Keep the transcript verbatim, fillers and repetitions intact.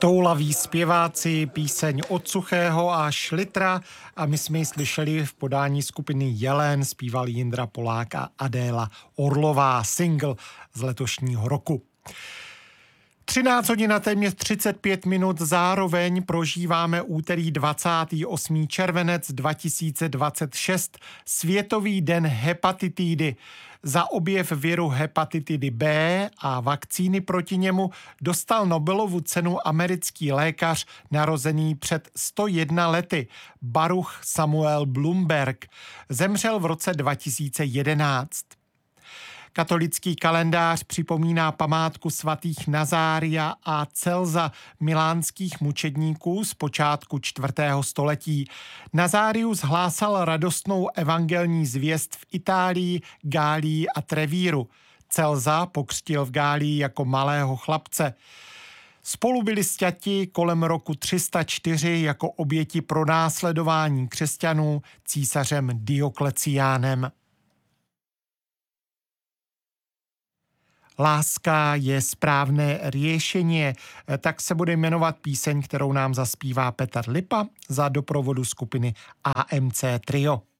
Toulaví zpěváci, píseň od Suchého a Šlitra a my jsme ji slyšeli v podání skupiny Jelen, zpíval Jindra Polák a Adéla Orlová, single z letošního roku. třináct hodin a téměř třicet pět minut, zároveň prožíváme úterý dvacátého osmého červenec dva tisíce dvacet šest, Světový den hepatitidy. Za objev viru hepatitidy B a vakcíny proti němu dostal Nobelovu cenu americký lékař narozený před sto jedna lety, Baruch Samuel Blumberg. Zemřel v roce dva tisíce jedenáct. Katolický kalendář připomíná památku svatých Nazária a Celza, milánských mučedníků z počátku čtvrtého století. Nazárius hlásal radostnou evangelní zvěst v Itálii, Gálii a Trevíru. Celza pokřtil v Gálii jako malého chlapce. Spolu byli sťati kolem roku tři sta čtyři jako oběti pronásledování křesťanů císařem Diokleciánem. Láska je správné řešení, tak se bude jmenovat píseň, kterou nám zaspívá Petr Lipa za doprovodu skupiny A M C Trio.